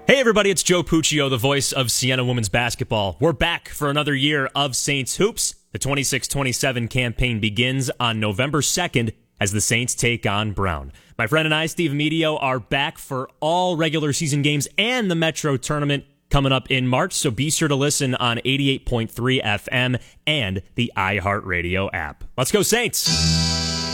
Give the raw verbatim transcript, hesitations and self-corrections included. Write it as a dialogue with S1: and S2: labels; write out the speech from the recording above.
S1: Hey everybody, it's Joe Puccio, the voice of Siena Women's Basketball. We're back for another year of Saints Hoops. The twenty-six twenty-seven campaign begins on November second as the Saints take on Brown. My friend and I, Steve Medio, are back for all regular season games and the Metro Tournament coming up in March, so be sure to listen on eighty-eight point three F M and the iHeartRadio app. Let's go Saints!